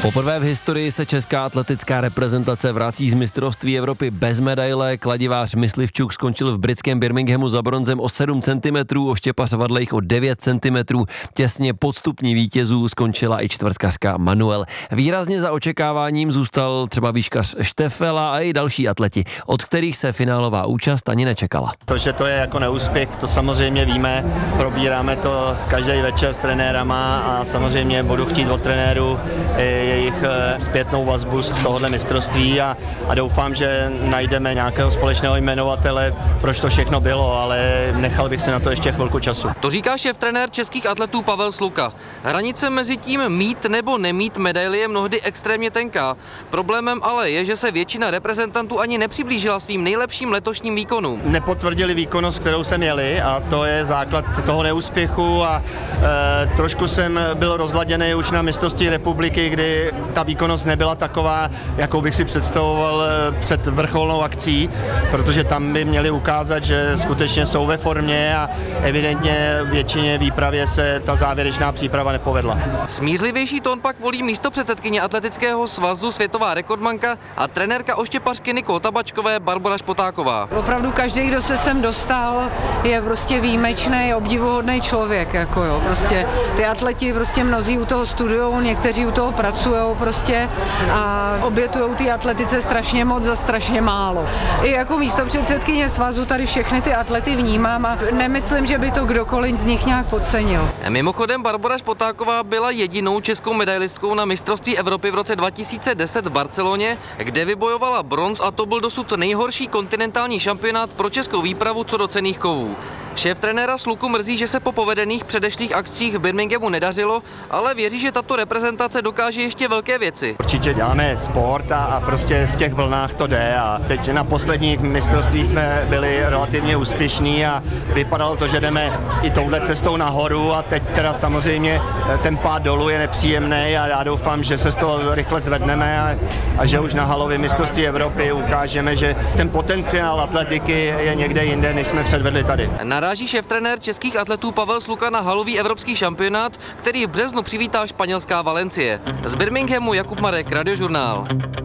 Poprvé v historii se česká atletická reprezentace vrací z mistrovství Evropy bez medaile. Kladivář Myslivčuk skončil v britském Birminghamu za bronzem o 7 cm, Oštěpař Vadlejch o 9 cm. Těsně pod stupní vítězů skončila i čtvrtkařka Manuel. Výrazně za očekáváním zůstal třeba výškař Štefela a i další atleti, od kterých se finálová účast ani nečekala. To, že to je jako neúspěch, to samozřejmě víme, probíráme to každý večer s trenérama a samozřejmě budu chtít od trenérů jejich zpětnou vazbu z tohohle mistrovství a doufám, že najdeme nějakého společného jmenovatele, proč to všechno bylo, ale nechal bych se na to ještě chvilku času. To říká šéftrenér českých atletů Pavel Sluka. Hranice mezi tím mít nebo nemít medaili je mnohdy extrémně tenká. Problémem ale je, že se většina reprezentantů ani nepřiblížila svým nejlepším letošním výkonům. Nepotvrdili výkonnost, kterou jsem měli, a to je základ toho neúspěchu a trošku jsem byl rozladěný už na mistrovství republiky, kdy ta výkonnost nebyla taková, jakou bych si představoval před vrcholnou akcí, protože tam by měli ukázat, že skutečně jsou ve formě a evidentně většině výpravě se ta závěrečná příprava nepovedla. Smířlivější tón pak volí místopředsedkyně Atletického svazu, světová rekordmanka a trenérka oštěpařky Niko Tabačkové Barbora Špotáková. Opravdu každý, kdo se sem dostal, je prostě výjimečný, obdivuhodný člověk, jako jo. Prostě ty atleti prostě mnozí u toho studujou, někteří u toho pracujou prostě a obětujou ty atletice strašně moc za strašně málo. I jako místopředsedkyně svazu tady všechny ty atlety vnímám a nemyslím, že by to kdokoliv z nich nějak podcenil. Mimochodem Barbora Špotáková byla jedinou českou medailistkou na mistrovství Evropy v roce 2010 v Barceloně, kde vybojovala bronz a to byl dosud nejhorší kontinentální šampionát pro českou výpravu co do cenných kovů. Šéf trenéra Sluku mrzí, že se po povedených předešlých akcích v Birminghamu nedařilo, ale věří, že tato reprezentace dokáže ještě velké věci. Určitě děláme sport a prostě v těch vlnách to jde a teď na posledních mistrovství jsme byli relativně úspěšní a vypadalo to, že jdeme i touhle cestou nahoru a teď teda samozřejmě ten pád dolů je nepříjemný a já doufám, že se z toho rychle zvedneme a že už na halovém mistrovství Evropy ukážeme, že ten potenciál atletiky je někde jinde, než jsme předvedli tady. Naráží šéftrenér českých atletů Pavel Sluka na halový evropský šampionát, který v březnu přivítá španělská Valencie. Z Birminghamu Jakub Marek, Radiožurnál.